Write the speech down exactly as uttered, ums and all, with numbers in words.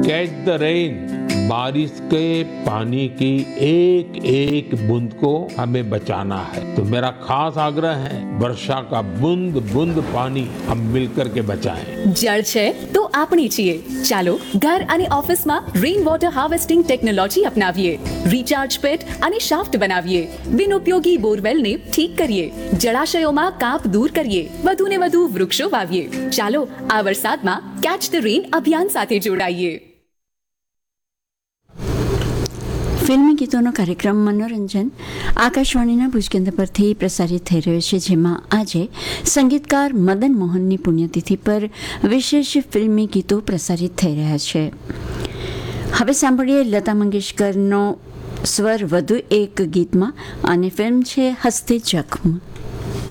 Catch the rain, बारिश के पानी की एक एक बूंद को हमें बचाना है। तो मेरा खास आग्रह है, वर्षा का बूंद बूंद पानी हम मिलकर के बचाएं। જળ છે તો આપણી છીએ. ચાલો ઘર અને ઓફિસમાં rain water harvesting technology અપનાવીએ. Recharge પેટ અને શાફ્ટ બનાવીએ. બિનઉપયોગી બોરવેલને ઠીક કરીએ. જળાશયોમાં કાપ દૂર કરીએ. વધુને વધુ વૃક્ષો વાવીએ. ચાલો આ વરસાદમાં કેચ ધ રેન અભિયાન સાથે જોડાઈએ. ફિલ્મી ગીતોનો કાર્યક્રમ મનોરંજન આકાશવાણીના ભુજ કેન્દ્ર પરથી પ્રસારિત થઈ રહ્યો છે, જેમાં આજે સંગીતકાર મદન મોહનની પુણ્યતિથિ પર વિશેષ ફિલ્મી ગીતો પ્રસારિત થઈ રહ્યા છે. હવે સાંભળીએ લતા મંગેશકરનો સ્વર વધુ એક ગીતમાં, અને ફિલ્મ છે હસ્તે જખ્મ.